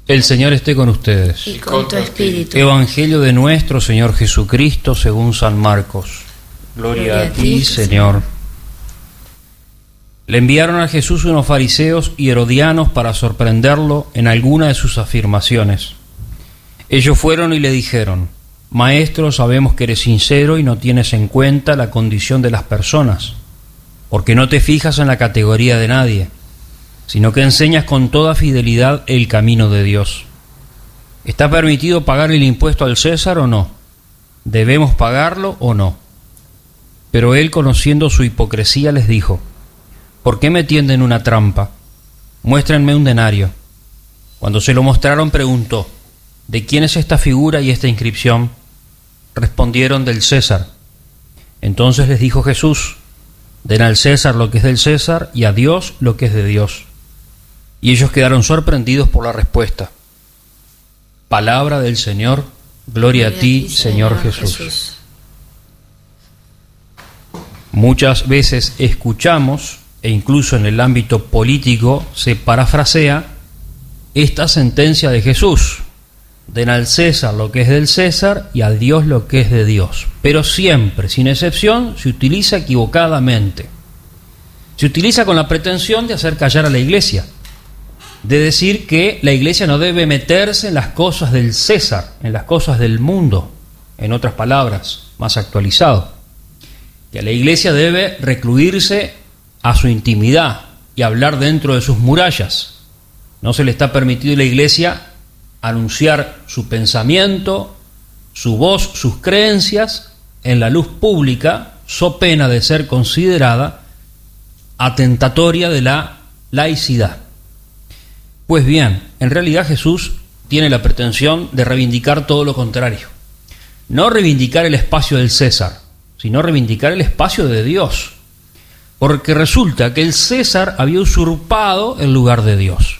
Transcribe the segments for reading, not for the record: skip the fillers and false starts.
El Señor esté con ustedes. Y con tu espíritu. Evangelio de nuestro Señor Jesucristo según San Marcos. Gloria a ti, Señor. Le enviaron a Jesús unos fariseos y herodianos para sorprenderlo en alguna de sus afirmaciones. Ellos fueron y le dijeron: Maestro, sabemos que eres sincero y no tienes en cuenta la condición de las personas, porque no te fijas en la categoría de nadie, sino que enseñas con toda fidelidad el camino de Dios. ¿Está permitido pagar el impuesto al César o no? ¿Debemos pagarlo o no? Pero él, conociendo su hipocresía, les dijo: ¿Por qué me tienden una trampa? Muéstrenme un denario. Cuando se lo mostraron, preguntó: ¿De quién es esta figura y esta inscripción? Respondieron: del César. Entonces les dijo Jesús: Den al César lo que es del César y a Dios lo que es de Dios. Y ellos quedaron sorprendidos por la respuesta. Palabra del Señor. Gloria a ti, Señor Jesús. Muchas veces escuchamos, e incluso en el ámbito político se parafrasea esta sentencia de Jesús: Den al César lo que es del César y a Dios lo que es de Dios. Pero siempre, sin excepción, se utiliza equivocadamente. Se utiliza con la pretensión de hacer callar a la Iglesia, de decir que la Iglesia no debe meterse en las cosas del César, en las cosas del mundo, en otras palabras, más actualizado. Que la Iglesia debe recluirse a su intimidad y hablar dentro de sus murallas. No se le está permitido a la Iglesia anunciar su pensamiento, su voz, sus creencias en la luz pública, so pena de ser considerada atentatoria de la laicidad. Pues bien, en realidad Jesús tiene la pretensión de reivindicar todo lo contrario. No reivindicar el espacio del César, sino reivindicar el espacio de Dios. Porque resulta que el César había usurpado el lugar de Dios.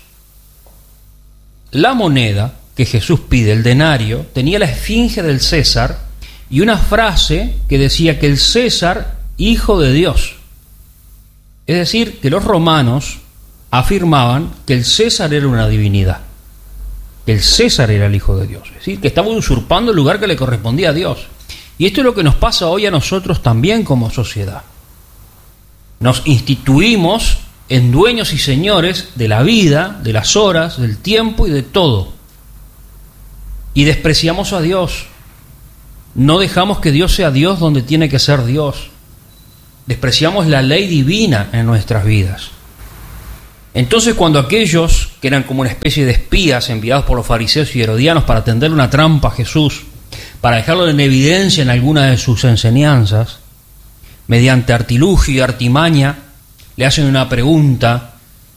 La moneda que Jesús pide, el denario, tenía la esfinge del César y una frase que decía que el César, hijo de Dios. Es decir, que los romanos afirmaban que el César era una divinidad, que el César era el hijo de Dios. Es decir, que estaba usurpando el lugar que le correspondía a Dios. Y esto es lo que nos pasa hoy a nosotros también como sociedad. Nos instituimos en dueños y señores de la vida, de las horas, del tiempo y de todo. Y despreciamos a Dios. No dejamos que Dios sea Dios donde tiene que ser Dios. Despreciamos la ley divina en nuestras vidas. Entonces, cuando aquellos que eran como una especie de espías enviados por los fariseos y herodianos para tenderle una trampa a Jesús, para dejarlo en evidencia en alguna de sus enseñanzas, mediante artilugio y artimaña, le hacen una pregunta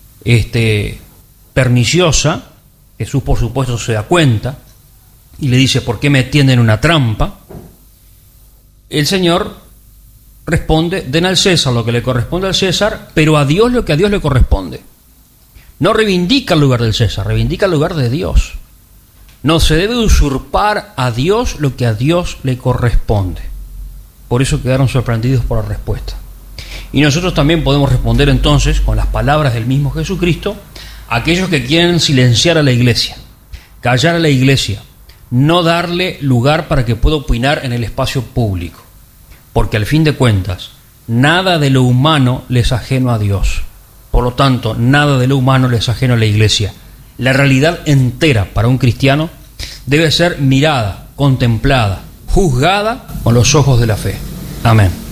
perniciosa. Jesús, por supuesto, se da cuenta y le dice: ¿por qué me tienden una trampa? El Señor responde: Den al César lo que le corresponde al César, pero a Dios lo que a Dios le corresponde. No reivindica el lugar del César, reivindica el lugar de Dios. No se debe usurpar a Dios lo que a Dios le corresponde. Por eso quedaron sorprendidos por la respuesta. Y nosotros también podemos responder entonces con las palabras del mismo Jesucristo a aquellos que quieren silenciar a la Iglesia, callar a la Iglesia, no darle lugar para que pueda opinar en el espacio público. Porque al fin de cuentas, nada de lo humano le es ajeno a Dios. Por lo tanto, nada de lo humano le es ajeno a la Iglesia. La realidad entera para un cristiano debe ser mirada, contemplada, juzgada con los ojos de la fe. Amén.